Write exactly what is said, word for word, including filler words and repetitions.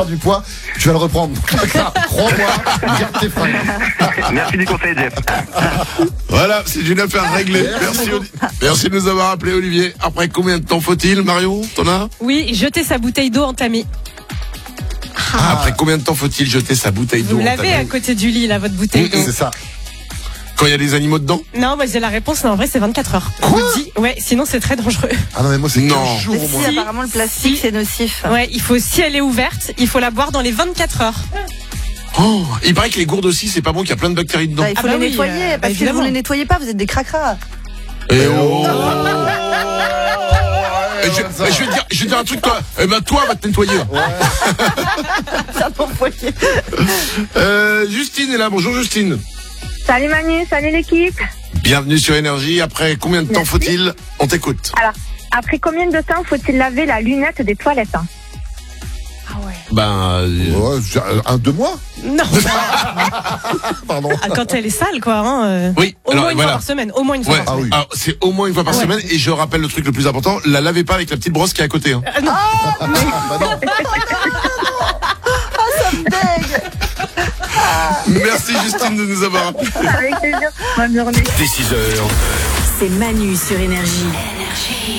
du poids, tu vas le reprendre. Crois-moi, garde tes fringues. Merci du conseil, Jeff. Voilà, c'est une affaire réglée. Merci, Oli- Merci de nous avoir appelé, Olivier. Après combien de temps faut-il, Marion? T'en as? Oui, jeter sa bouteille d'eau entamée. Ah, après combien de temps faut-il jeter sa bouteille d'eau Vous l'avez entamée à côté du lit, là, votre bouteille d'eau. C'est ça. Quand il y a des animaux dedans? Non, moi j'ai la réponse, mais en vrai c'est vingt-quatre heures. Je vous le dis, ouais, sinon c'est très dangereux. Ah non, mais moi, c'est Non. quinze jours Mais au si, moins. apparemment, le plastique, Si. c'est nocif. Ouais, il faut, si elle est ouverte, il faut la boire dans les vingt-quatre heures. Oh, il paraît que les gourdes aussi, c'est pas bon, qu'il y a plein de bactéries dedans. Bah, il faut Ah bah les oui, nettoyer, euh, bah, parce que si évidemment. vous les nettoyez pas, vous êtes des cracras. Eh oh. Eh, Et je, ça va. je vais te dire, je vais te dire un truc, toi. Eh ben, toi, va te nettoyer. Ça m'envoyait. Euh, Justine est là. Bonjour, Justine. Salut Manu, salut l'équipe. Bienvenue sur Énergie. Après combien de temps Merci. faut-il? On t'écoute. Alors, après combien de temps faut-il laver la lunette des toilettes hein? Ben, euh, Ouais, j'ai- euh, un, deux mois? Non, Pardon. ah, quand elle est sale, quoi. Hein, euh, oui. Au Alors, moins une voilà. fois par semaine. Au moins une fois Ouais. par Ah semaine. oui. Alors, c'est au moins une fois par Ouais. semaine. Et je rappelle le truc le plus important, la lavez pas avec la petite brosse qui est à côté. Hein. Ah, non. Bah non. Merci Justine de nous avoir appelé. Avec plaisir. Bonne journée. Dès six heures. C'est Manu sur Énergie.